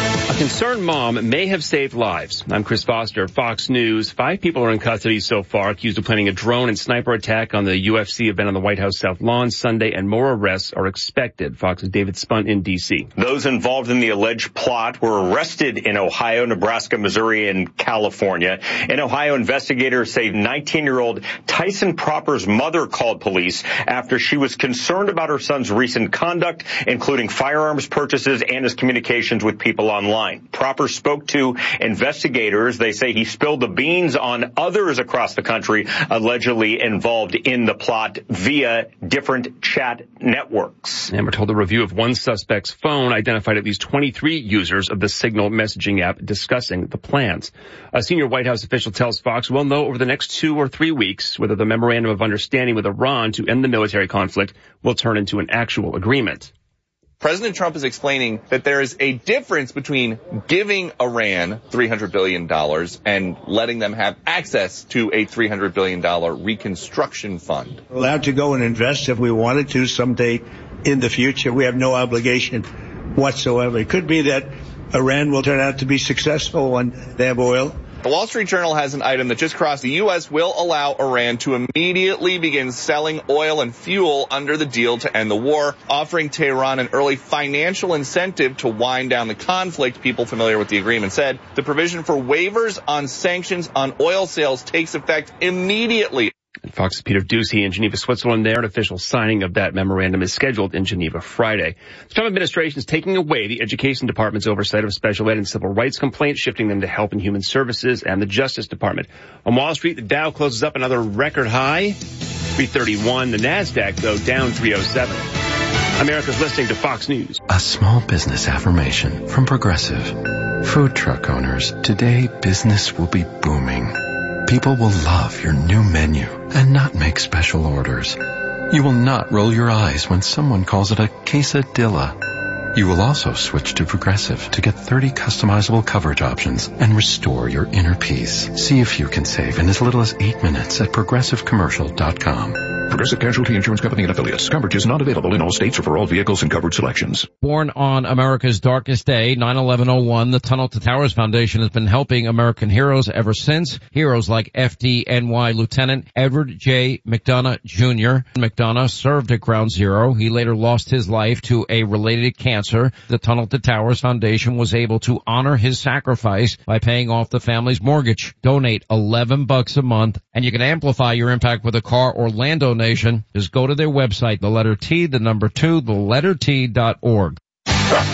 concerned mom may have saved lives. I'm Chris Foster, Fox News. 5 people are in custody so far, accused of planning a drone and sniper attack on the UFC event on the White House South Lawn Sunday, and more arrests are expected. Fox's David Spunt in D.C. Those involved in the alleged plot were arrested in Ohio, Nebraska, Missouri, and California. In Ohio, investigators say 19-year-old Tyson Proper's mother called police after she was concerned about her son's recent conduct, including firearms purchases and his communications with people online. Proper spoke to investigators. They say he spilled the beans on others across the country allegedly involved in the plot via different chat networks. And we're told a review of one suspect's phone identified at least 23 users of the Signal messaging app discussing the plans. A senior White House official tells Fox we'll know over the next 2 or 3 weeks whether the memorandum of understanding with Iran to end the military conflict will turn into an actual agreement. President Trump is explaining that there is a difference between giving Iran $300 billion and letting them have access to a $300 billion reconstruction fund. We're allowed to go and invest if we wanted to someday in the future. We have no obligation whatsoever. It could be that Iran will turn out to be successful when they have oil. The Wall Street Journal has an item that just crossed. The U.S. will allow Iran to immediately begin selling oil and fuel under the deal to end the war, offering Tehran an early financial incentive to wind down the conflict. People familiar with the agreement said the provision for waivers on sanctions on oil sales takes effect immediately. And Fox's Peter Doocy in Geneva, Switzerland. Their official signing of that memorandum is scheduled in Geneva Friday. The Trump administration is taking away the Education Department's oversight of special ed and civil rights complaints, shifting them to Health and Human Services and the Justice Department. On Wall Street, the Dow closes up another record high, 331. The NASDAQ, though, down 307. America's listening to Fox News. A small business affirmation from Progressive. Food truck owners, today business will be booming. People will love your new menu and not make special orders. You will not roll your eyes when someone calls it a quesadilla. You will also switch to Progressive to get 30 customizable coverage options and restore your inner peace. See if you can save in as little as 8 minutes at ProgressiveCommercial.com. Progressive Casualty Insurance Company and Affiliates. Coverage is not available in all states or for all vehicles and coverage selections. Born on America's darkest day, 9/11/01, the Tunnel to Towers Foundation has been helping American heroes ever since. Heroes like FDNY Lieutenant Edward J. McDonough Jr. McDonough served at Ground Zero. He later lost his life to a related cancer. The Tunnel to Towers Foundation was able to honor his sacrifice by paying off the family's mortgage. Donate $11 a month, and you can amplify your impact with a car or land donation. Just go to their website, the letter T, the number 2, the letter T.org. You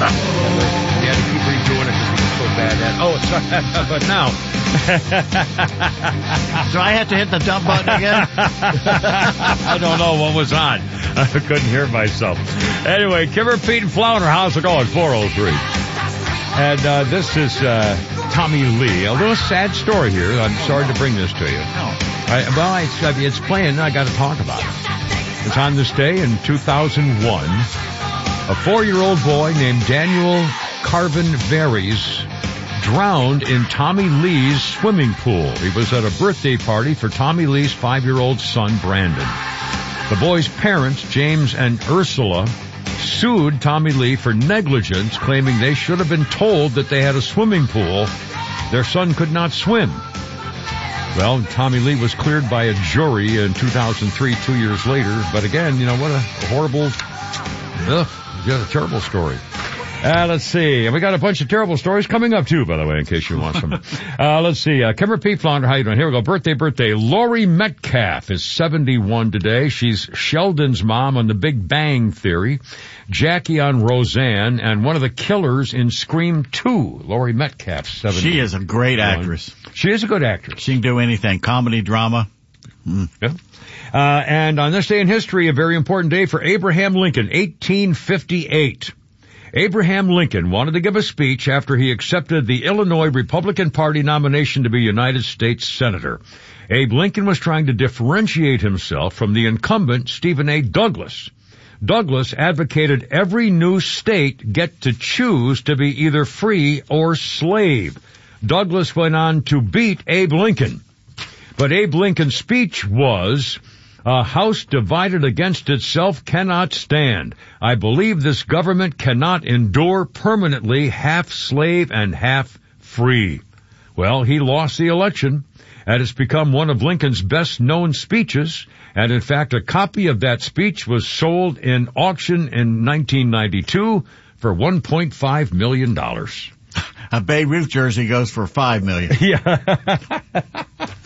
had to keep redoing it because he was so bad at it. Oh, sorry, but now. Do I have to hit the dump button again? I don't know what was on. I couldn't hear myself. Anyway, Kimmer, Pete, and Flounder, how's it going? 403. And this is Tommy Lee. A little sad story here. I'm sorry to bring this to you. It's playing. I got to talk about it. It's on this day in 2001. A 4-year-old boy named Daniel Carvin Varies drowned in Tommy Lee's swimming pool. He was at a birthday party for Tommy Lee's 5-year-old son, Brandon. The boy's parents, James and Ursula, sued Tommy Lee for negligence, claiming they should have been told that they had a swimming pool. Their son could not swim. Well, Tommy Lee was cleared by a jury in 2003, 2 years later. But again, you know, what a horrible, a terrible story. Let's see. We got a bunch of terrible stories coming up, too, by the way, in case you want some. Let's see. Kimmer P. Flounder, how you doing? Here we go. Birthday. Laurie Metcalf is 71 today. She's Sheldon's mom on The Big Bang Theory, Jackie on Roseanne, and one of the killers in Scream 2. Laurie Metcalf, 71. She is a great actress. She is a good actress. She can do anything. Comedy, drama. Yeah. And on this day in history, a very important day for Abraham Lincoln, 1858. Abraham Lincoln wanted to give a speech after he accepted the Illinois Republican Party nomination to be United States Senator. Abe Lincoln was trying to differentiate himself from the incumbent Stephen A. Douglas. Douglas advocated every new state get to choose to be either free or slave. Douglas went on to beat Abe Lincoln. But Abe Lincoln's speech was, A house divided against itself cannot stand. I believe this government cannot endure permanently half slave and half free. Well, he lost the election, and it's become one of Lincoln's best-known speeches. And in fact, a copy of that speech was sold in auction in 1992 for $1.5 million. A Babe Ruth jersey goes for $5 million. Yeah.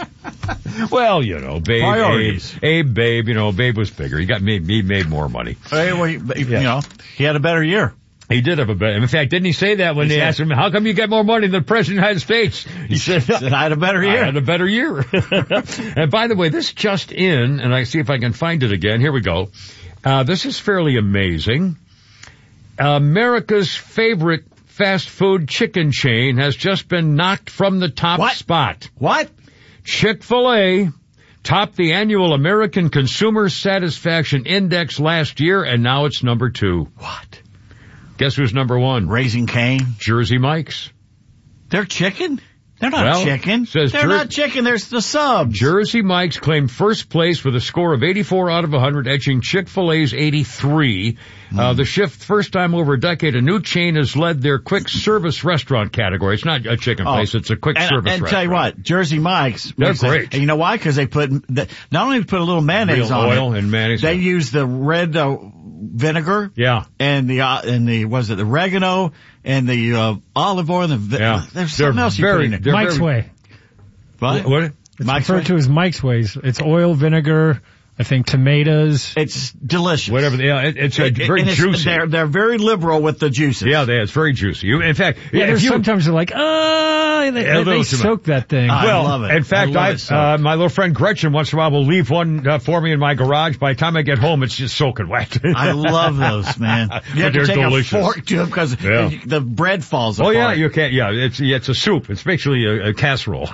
Well, you know, Babe, Babe, you know, Babe was bigger. He made more money. You know, he had a better year. He did have a better. In fact, didn't he say that when they asked him, how come you get more money than the President of the United States? He said, I had a better year. I had a better year. And by the way, this just in, and I see if I can find it again. Here we go. This is fairly amazing. America's favorite fast food chicken chain has just been knocked from the top spot. What? Chick-fil-A topped the annual American Consumer Satisfaction Index last year, and now it's number 2. What? Guess who's number 1? Raising Cane. Jersey Mike's. They're chicken? They're not chicken. They're not chicken. There's the subs. Jersey Mike's claimed first place with a score of 84 out of 100, edging Chick-fil-A's 83. The shift, first time over a decade, a new chain has led their quick service restaurant category. It's not a chicken place. It's a quick service restaurant. And tell you what, Jersey Mike's. They're great. And you know why? Because they not only put a little mayonnaise on oil and mayonnaise. They use the red vinegar. Yeah. And the was it oregano and the olive oil and there's something else you put in there. Mike's Way. What? It's referred to as Mike's Ways. It's oil, vinegar, I think tomatoes. It's delicious. Whatever. Yeah, it's very juicy. They're very liberal with the juices. Yeah, it's very juicy. In fact, sometimes they're like, they soak that thing. I love it. In fact, my little friend Gretchen once in a while will leave one for me in my garage. By the time I get home, it's just soaking wet. I love those, man. You have to take delicious. A fork to them because the bread falls apart. Oh yeah, you can't. Yeah, it's a soup. It's basically a casserole.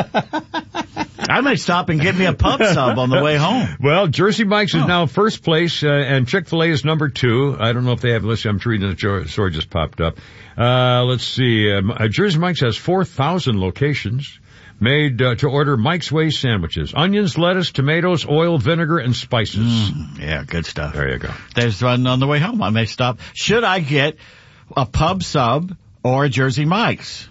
I might stop and get me a pub sub on the way home. Well, Jersey Mike's is now first place, and Chick-fil-A is number 2. I don't know if they have, I'm reading the story just popped up. Let's see, Jersey Mike's has 4,000 locations made to order Mike's Way sandwiches. Onions, lettuce, tomatoes, oil, vinegar, and spices. Yeah, good stuff. There you go. There's one on the way home. I may stop. Should I get a pub sub or a Jersey Mike's?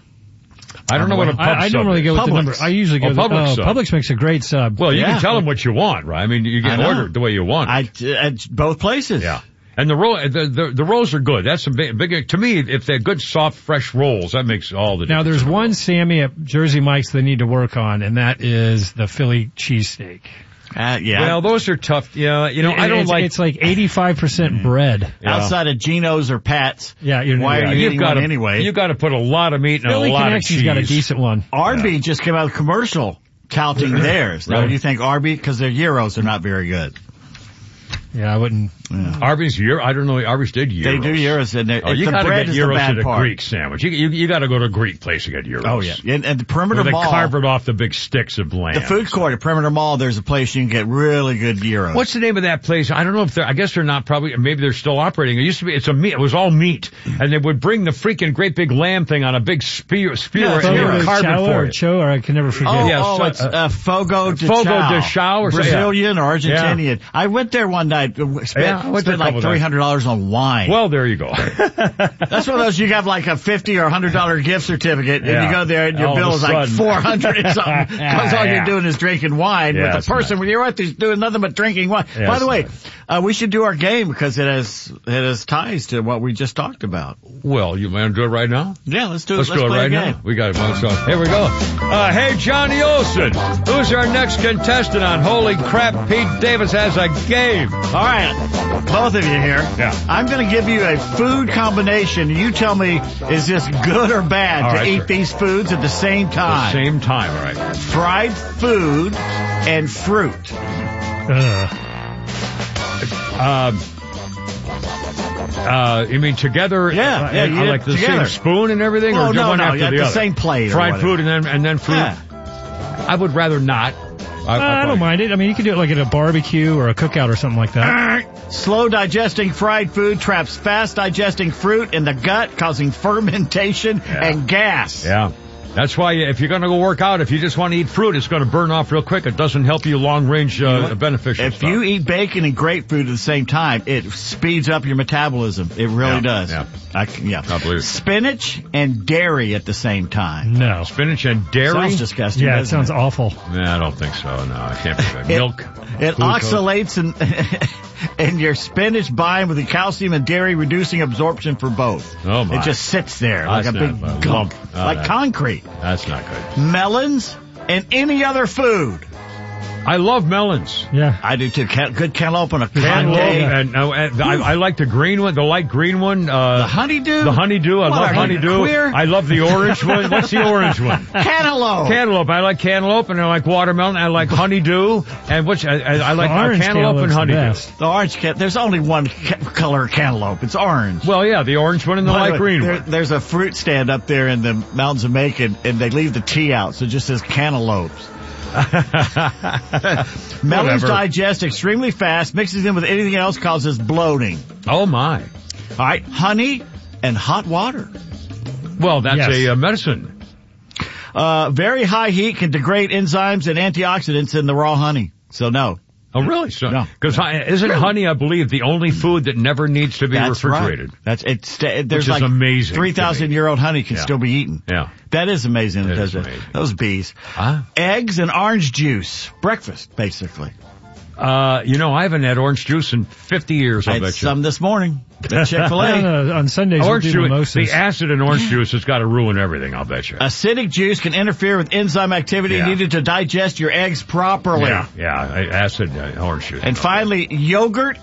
I don't know what a pub sub I don't really go with the number. I usually go Publix. Publix makes a great sub. Well, you can tell them what you want, right? I mean, you can order it the way you want it. At both places. Yeah. And the rolls are good. That's a big, to me, if they're good, soft, fresh rolls, that makes all the difference. Now, there's one Sammy at Jersey Mike's they need to work on, and that is the Philly cheesesteak. Yeah. Well, those are tough. Yeah, I don't like. It's like 85% bread. Yeah. Outside of Geno's or Pat's. Yeah, why are you eating one anyway? You got to put a lot of meat and Philly a lot of cheese. Got a decent one. Arby just came out with a commercial touting theirs. Now, do you think Arby, because their gyros are not very good? Yeah, I wouldn't. Yeah. Arby's I don't know. Arby's did gyros. They do gyros, and you the gotta bread get is the gyros bad at a part. Greek sandwich. You got to go to a Greek place to get gyros. Oh yeah, and the Perimeter Mall. They carve it off the big sticks of lamb. The food court at Perimeter Mall, there's a place you can get really good gyros. What's the name of that place? I don't know if I guess they're not probably. Maybe they're still operating. It used to be. It was all meat, and they would bring the freaking great big lamb thing on a big skewer, and they would carve it for you. Or I can never forget. It's Fogo de Chao, Brazilian or Argentinian. Yeah. I went there one night. Spent like $300 on wine. Well, there you go. That's one of those you have like a $50 or $100 gift certificate, and you go there and your bill is like $400 and something because all you're doing is drinking wine with the person when you're who's doing nothing but drinking wine. By the way, we should do our game because it has ties to what we just talked about. Well, you want to do it right now? Yeah, let's do it. Let's do it right now. We got it. Here we go. Hey, Johnny Olson, who's our next contestant on Holy Crap? Pete Davis has a game. All right, both of you here. Yeah. I'm going to give you a food combination. You tell me, is this good or bad to eat these foods at the same time? The same time, all right. Fried food and fruit. You mean together? Yeah, like the together. same spoon and everything, or one after the other? The same plate. Fried food and then fruit. Yeah. I would rather not. I don't mind it. I mean, you can do it like at a barbecue or a cookout or something like that. Slow digesting fried food traps fast digesting fruit in the gut, causing fermentation and gas. Yeah. That's why if you're going to go work out, if you just want to eat fruit, it's going to burn off real quick. It doesn't help you long-range beneficial If stuff. you eat bacon and grapefruit at the same time, it speeds up your metabolism. It really does. Yeah. I believe it. Spinach and dairy at the same time. No. Spinach and dairy? Sounds disgusting. Yeah, it sounds awful. Yeah, I don't think so. No, I can't believe it. Milk. It oxalates and your spinach bind with the calcium and dairy, reducing absorption for both. Oh, my. It just sits there like a big lump, like concrete. That's not good. Melons and any other food. I love melons. Yeah. I do too. Good cantaloupe on a Cantaloupe, Sunday. and I like the green one, the light green one. The honeydew? The honeydew. I love honeydew. Queer? I love the orange one. What's the orange one? Cantaloupe. Cantaloupe. I like cantaloupe, and I like watermelon. I like honeydew, and I like cantaloupe and honeydew. The orange there's only one color cantaloupe. It's orange. Well, yeah, the orange one and the light green one. There's a fruit stand up there in the mountains of Macon, and they leave the T out, so it just says cantaloupes. Melons digest extremely fast. Mixing them with anything else causes bloating. Oh, my. All right, honey and hot water. Well, that's a medicine. Very high heat can degrade enzymes and antioxidants in the raw honey. So no. Oh, really? So, no. Because isn't honey, I believe, the only food that never needs to be refrigerated? Right. There's which is like amazing. 3,000-year-old honey can still be eaten. Yeah. That is amazing. That is amazing. Those bees. Huh? Eggs and orange juice. Breakfast, basically. I haven't had orange juice in 50 years, I bet you. I had some this morning at Chick-fil-A. On Sundays, orange we'll do mimosas. The acid in orange juice has got to ruin everything, I'll bet you. Acidic juice can interfere with enzyme activity needed to digest your eggs properly. Yeah, acid orange juice. And finally, yogurt